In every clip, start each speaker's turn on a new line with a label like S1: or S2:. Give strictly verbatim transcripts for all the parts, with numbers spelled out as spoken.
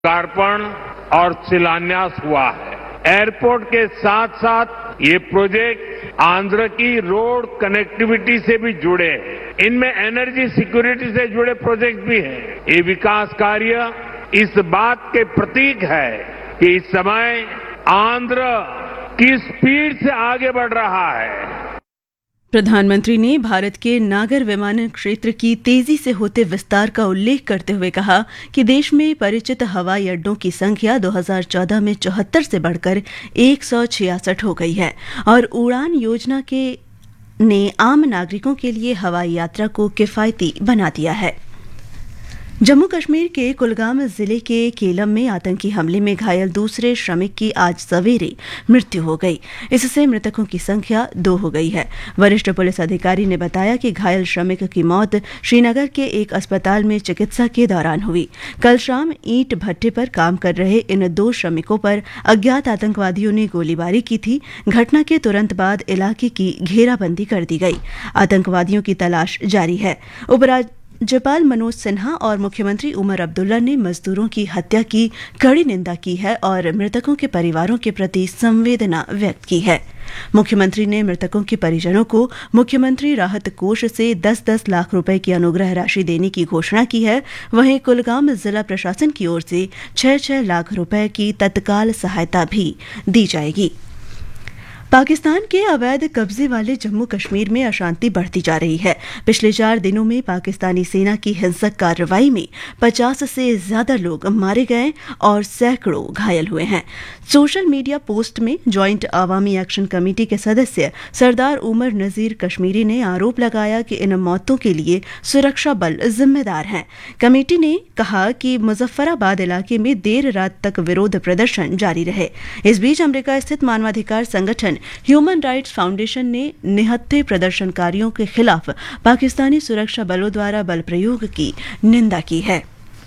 S1: लोकार्पण और शिलान्यास हुआ है। एयरपोर्ट के साथ साथ ये प्रोजेक्ट आंध्र की रोड कनेक्टिविटी से भी जुड़े हैं। इनमें एनर्जी सिक्योरिटी से जुड़े प्रोजेक्ट भी हैं। ये विकास कार्य इस बात के प्रतीक है कि इस समय आंध्र किस स्पीड से आगे बढ़ रहा है।
S2: प्रधानमंत्री ने भारत के नागर विमानन क्षेत्र की तेजी से होते विस्तार का उल्लेख करते हुए कहा कि देश में परिचित हवाई अड्डों की संख्या दो हज़ार चौदह में चौहत्तर से बढ़कर एक सौ छियासठ हो गई है और उड़ान योजना के ने आम नागरिकों के लिए हवाई यात्रा को किफायती बना दिया है। जम्मू कश्मीर के कुलगाम जिले के केलम में आतंकी हमले में घायल दूसरे श्रमिक की आज सवेरे मृत्यु हो गई। इससे मृतकों की संख्या दो हो गई है। वरिष्ठ पुलिस अधिकारी ने बताया कि घायल श्रमिक की मौत श्रीनगर के एक अस्पताल में चिकित्सा के दौरान हुई। कल शाम ईंट भट्टे पर काम कर रहे इन दो श्रमिकों पर अज्ञात आतंकवादियों ने गोलीबारी की थी। घटना के तुरंत बाद इलाके की घेराबंदी कर दी गई। आतंकवादियों की तलाश जारी है। उपराज राज्यपाल मनोज सिन्हा और मुख्यमंत्री उमर अब्दुल्ला ने मजदूरों की हत्या की कड़ी निंदा की है और मृतकों के परिवारों के प्रति संवेदना व्यक्त की है। मुख्यमंत्री ने मृतकों के परिजनों को मुख्यमंत्री राहत कोष से दस दस लाख रुपए की अनुग्रह राशि देने की घोषणा की है। वहीं कुलगाम जिला प्रशासन की ओर से छह छह लाख रुपए की तत्काल सहायता भी दी जाएगी। पाकिस्तान के अवैध कब्जे वाले जम्मू कश्मीर में अशांति बढ़ती जा रही है। पिछले चार दिनों में पाकिस्तानी सेना की हिंसक कार्रवाई में पचास से ज्यादा लोग मारे गए और सैकड़ों घायल हुए हैं। सोशल मीडिया पोस्ट में ज्वाइंट अवामी एक्शन कमेटी के सदस्य सरदार उमर नजीर कश्मीरी ने आरोप लगाया कि इन मौतों के लिए सुरक्षा बल जिम्मेदार हैं। कमेटी ने कहा कि मुजफ्फराबाद इलाके में देर रात तक विरोध प्रदर्शन जारी रहे। इस बीच अमेरिका स्थित मानवाधिकार संगठन ह्यूमन राइट्स फाउंडेशन ने निहत्थे प्रदर्शनकारियों के खिलाफ पाकिस्तानी सुरक्षा बलों द्वारा बल प्रयोग की निंदा की है।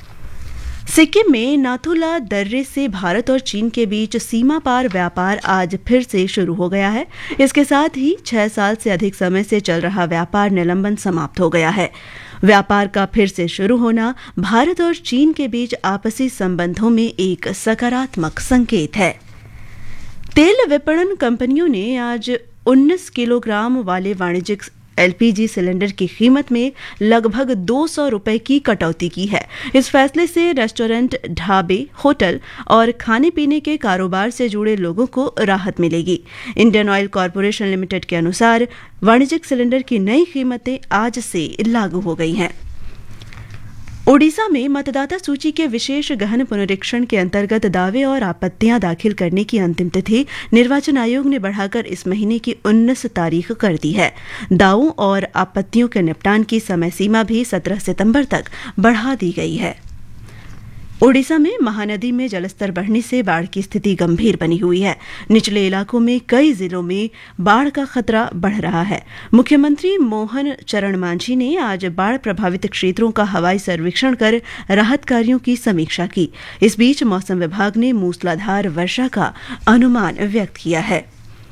S2: सिक्किम में नाथुला दर्रे से भारत और चीन के बीच सीमा पार व्यापार आज फिर से शुरू हो गया है। इसके साथ ही छह साल से अधिक समय से चल रहा व्यापार निलंबन समाप्त हो गया है। व्यापार का फिर से शुरू होना भारत और चीन के बीच आपसी संबंधों में एक सकारात्मक संकेत है। तेल विपणन कंपनियों ने आज उन्नीस किलोग्राम वाले वाणिज्यिक एलपीजी सिलेंडर की कीमत में लगभग दो सौ रुपए की कटौती की है। इस फैसले से रेस्टोरेंट, ढाबे, होटल और खाने पीने के कारोबार से जुड़े लोगों को राहत मिलेगी। इंडियन ऑयल कॉरपोरेशन लिमिटेड के अनुसार वाणिज्यिक सिलेंडर की नई कीमतें आज से लागू हो गई हैं। ओडिशा में मतदाता सूची के विशेष गहन पुनरीक्षण के अंतर्गत दावे और आपत्तियां दाखिल करने की अंतिम तिथि निर्वाचन आयोग ने बढ़ाकर इस महीने की उन्नीस तारीख कर दी है। दावों और आपत्तियों के निपटान की समय सीमा भी सत्रह सितंबर तक बढ़ा दी गई है। ओडिशा में महानदी में जलस्तर बढ़ने से बाढ़ की स्थिति गंभीर बनी हुई है। निचले इलाकों में कई जिलों में बाढ़ का खतरा बढ़ रहा है। मुख्यमंत्री मोहन चरण मांझी ने आज बाढ़ प्रभावित क्षेत्रों का हवाई सर्वेक्षण कर राहत कार्यों की समीक्षा की। इस बीच मौसम विभाग ने मूसलाधार वर्षा का अनुमान व्यक्त किया है।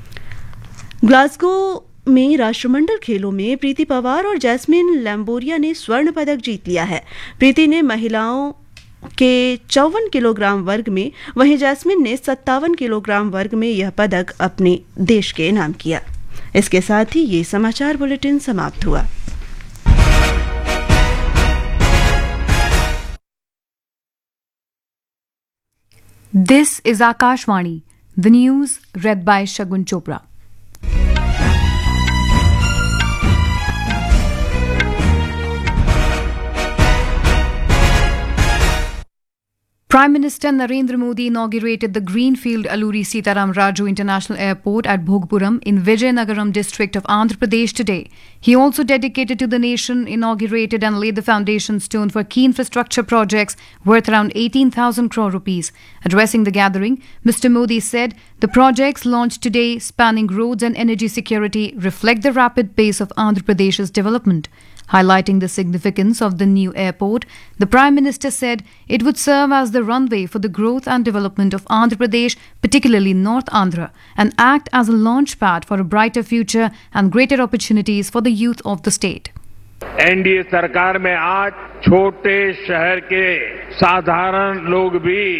S2: ग्लासगो में राष्ट्रमंडल खेलों में प्रीति पवार और जैस्मिन लैम्बोरिया ने स्वर्ण पदक जीत लिया है। प्रीति ने महिलाओं के चौवन किलोग्राम वर्ग में, वहीं जैस्मिन ने सत्तावन किलोग्राम वर्ग में यह पदक अपने देश के नाम किया। इसके साथ ही ये समाचार बुलेटिन समाप्त हुआ।
S3: This is Akashvani, the news red bye Shagun Chopra. Prime Minister Narendra Modi inaugurated the Greenfield Alluri Sitaram Raju International Airport at Bhogpuram in Vijayanagaram district of Andhra Pradesh today. He also dedicated to the nation, inaugurated and laid the foundation stone for key infrastructure projects worth around eighteen thousand crore rupees. Addressing the gathering, Mister Modi said the projects launched today spanning roads and energy security reflect the rapid pace of Andhra Pradesh's development. Highlighting the significance of the new airport, the Prime Minister said it would serve as the runway for the growth and development of Andhra Pradesh, particularly North Andhra, and act as a launch pad for a brighter future and greater opportunities for the youth of the state.
S1: NDA सरकार में आज छोटे शहर के साधारण लोग भी